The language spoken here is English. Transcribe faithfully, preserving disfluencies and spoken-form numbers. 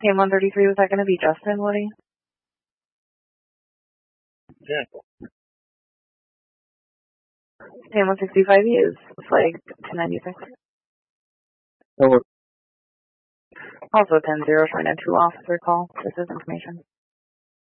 Team one thirty-three, was that going to be Justin, Woody? Yeah. Team one sixty-five is flag ten ninety-six. Oh, Also ten zero, showing a two officer call. This is information.